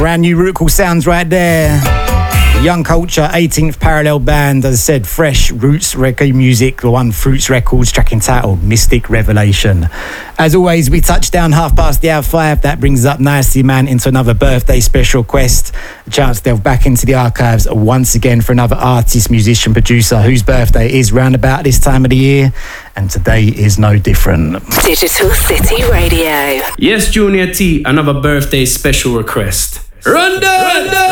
Brand new Rootkall sounds right there. Young Culture, 18th Parallel Band, as I said, fresh roots reggae music, the one Fruits Records, track entitled Mystic Revelation. As always, we touch down 5:30. That brings us up nicely, man, into another birthday special request. A chance to delve back into the archives once again for another artist, musician, producer whose birthday is round about this time of the year. And today is no different. Digital City Radio. Yes, Junior T, another birthday special request. Run down!